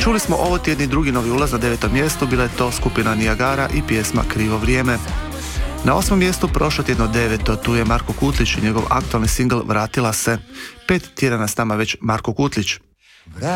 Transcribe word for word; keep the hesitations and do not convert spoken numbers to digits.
Čuli smo ovo tjedni drugi novi ulaz na devetom mjestu, bila je to skupina Niagara i pjesma Krivo vrijeme. Na osmom mjestu prošlo tjedno deveto, tu je Marko Kutlić i njegov aktualni singl Vratila se. Pet tjedana s nama već Marko Kutlić.